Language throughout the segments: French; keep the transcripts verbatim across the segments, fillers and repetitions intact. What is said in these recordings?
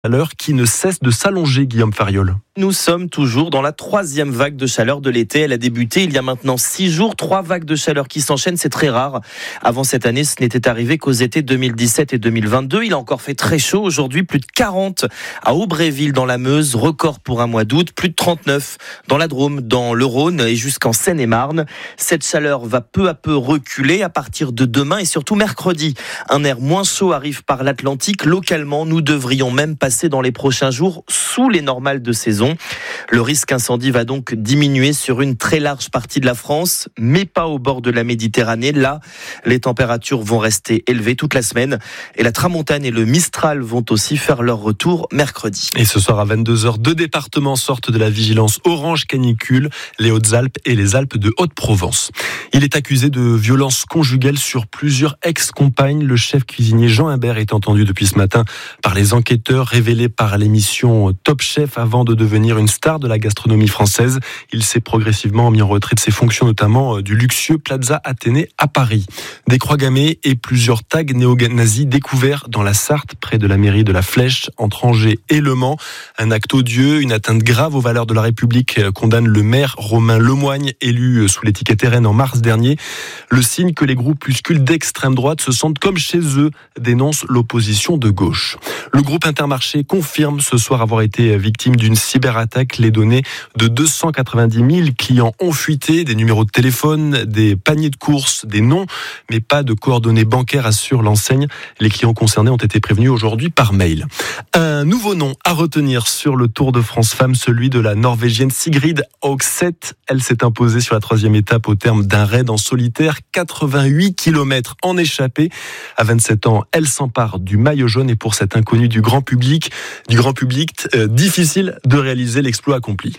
L'heure qui ne cesse de s'allonger, Guillaume Fariol. Nous sommes toujours dans la troisième vague de chaleur de l'été. Elle a débuté il y a maintenant six jours. Trois vagues de chaleur qui s'enchaînent, c'est très rare. Avant cette année, ce n'était arrivé qu'aux étés deux mille dix-sept et deux mille vingt-deux. Il a encore fait très chaud. Aujourd'hui, plus de quarante à Aubréville dans la Meuse. Record pour un mois d'août. Plus de trente-neuf dans la Drôme, dans le Rhône et jusqu'en Seine-et-Marne. Cette chaleur va peu à peu reculer à partir de demain et surtout mercredi. Un air moins chaud arrive par l'Atlantique. Localement, nous devrions même passer dans les prochains jours sous les normales de saison. Le risque incendie va donc diminuer sur une très large partie de la France, mais pas au bord de la Méditerranée. Là, les températures vont rester élevées toute la semaine et la tramontane et le Mistral vont aussi faire leur retour mercredi. Et ce soir à vingt-deux heures, deux départements sortent de la vigilance orange canicule, les Hautes-Alpes et les Alpes de Haute-Provence. Il est accusé de violences conjugales sur plusieurs ex-compagnes. Le chef cuisinier Jean Imbert est entendu depuis ce matin par les enquêteurs, révélé par l'émission Top Chef avant de devenir une star de la gastronomie française. Il s'est progressivement mis en retrait de ses fonctions, notamment du luxueux Plaza Athénée à Paris. Des croix gammées et plusieurs tags néo-nazis découverts dans la Sarthe, près de la mairie de la Flèche, entre Angers et Le Mans. Un acte odieux, une atteinte grave aux valeurs de la République, condamne le maire Romain Lemoigne, élu sous l'étiquette R N en mars dernier. Le signe que les groupuscules d'extrême droite se sentent comme chez eux, dénonce l'opposition de gauche. Le groupe Intermarché confirme ce soir avoir été victime d'une cyberattaque. Les données de deux cent quatre-vingt-dix mille clients ont fuité, des numéros de téléphone, des paniers de courses, des noms, mais pas de coordonnées bancaires, assure l'enseigne. Les clients concernés ont été prévenus aujourd'hui par mail. Un nouveau nom à retenir sur le Tour de France Femmes, celui de la Norvégienne Sigrid Høgseth. Elle s'est imposée sur la troisième étape au terme d'un raid en solitaire, quatre-vingt-huit kilomètres en échappée. À vingt-sept ans, elle s'empare du maillot jaune et pour cet inconnu du grand public, du grand public, euh, difficile de réaliser l'exploit accompli.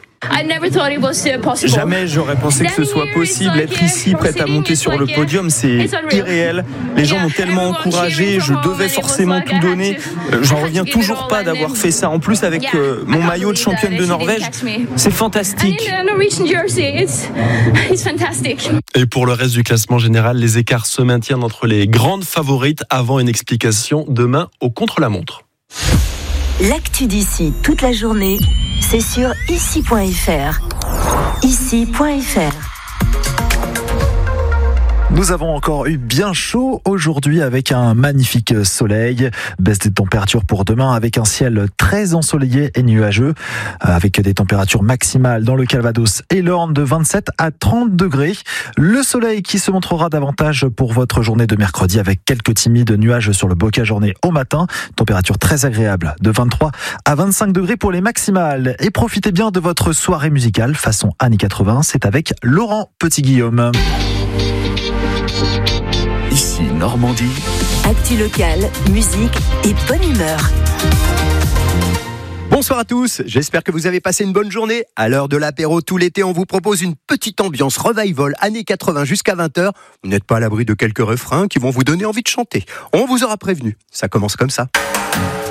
Jamais j'aurais pensé que ce soit possible. Être ici, prête à monter sur le podium, c'est irréel. Les gens m'ont tellement encouragé, je devais forcément tout donner. J'en reviens toujours pas d'avoir fait ça. En plus, avec euh, mon maillot de championne de Norvège, c'est fantastique. Et pour le reste du classement général, les écarts se maintiennent entre les grandes favorites avant une explication demain au contre-la-montre. L'actu d'ici toute la journée, c'est sur ici point f r. ici point f r. Nous avons encore eu bien chaud aujourd'hui avec un magnifique soleil. Baisse des températures pour demain avec un ciel très ensoleillé et nuageux. Avec des températures maximales dans le Calvados et l'Orne de vingt-sept à trente degrés. Le soleil qui se montrera davantage pour votre journée de mercredi avec quelques timides nuages sur le bocage-journée au matin. Température très agréable de vingt-trois à vingt-cinq degrés pour les maximales. Et profitez bien de votre soirée musicale façon années quatre-vingts. C'est avec Laurent Petit-Guillaume. Ici Normandie. Actu locale, musique et bonne humeur. Bonsoir à tous, j'espère que vous avez passé une bonne journée. À l'heure de l'apéro tout l'été, on vous propose une petite ambiance revival années quatre-vingts jusqu'à vingt heures. Vous n'êtes pas à l'abri de quelques refrains qui vont vous donner envie de chanter. On vous aura prévenu, ça commence comme ça.